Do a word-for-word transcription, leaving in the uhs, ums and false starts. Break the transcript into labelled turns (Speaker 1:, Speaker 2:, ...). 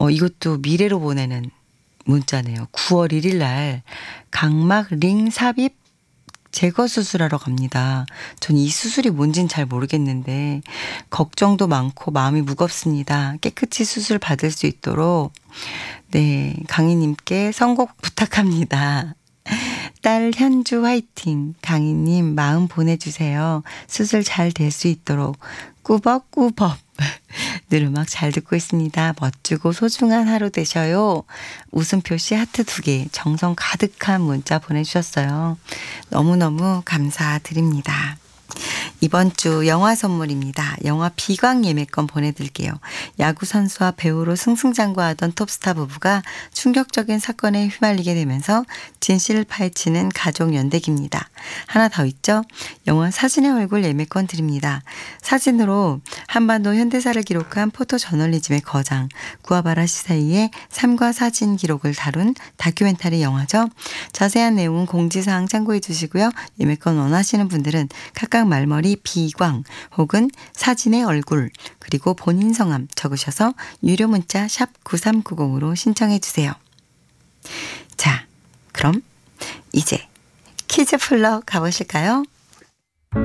Speaker 1: 어, 이것도 미래로 보내는 문자네요. 구월 일일 날 각막 링 삽입 제거 수술하러 갑니다. 전 이 수술이 뭔진 잘 모르겠는데 걱정도 많고 마음이 무겁습니다. 깨끗이 수술 받을 수 있도록 네, 강희님께 선곡 부탁합니다. 딸 현주 화이팅. 강희님 마음 보내주세요. 수술 잘 될 수 있도록 꾸벅꾸벅. 늘 음악 잘 듣고 있습니다. 멋지고 소중한 하루 되셔요. 웃음 표시 하트 두 개, 정성 가득한 문자 보내주셨어요. 너무너무 감사드립니다. 이번 주 영화 선물입니다. 영화 비광 예매권 보내드릴게요. 야구 선수와 배우로 승승장구하던 톱스타 부부가 충격적인 사건에 휘말리게 되면서 진실을 파헤치는 가족 연대기입니다. 하나 더 있죠? 영화 사진의 얼굴 예매권 드립니다. 사진으로 한반도 현대사를 기록한 포토저널리즘의 거장 구하바라 시사이의 삶과 사진 기록을 다룬 다큐멘터리 영화죠. 자세한 내용은 공지사항 참고해 주시고요. 예매권 원하시는 분들은 각각 말머리 비광 혹은 사진의 얼굴 그리고 본인 성함 적으셔서 유료 문자 샵 구삼구공으로 신청해 주세요. 자, 그럼 이제 퀴즈 풀러 가보실까요?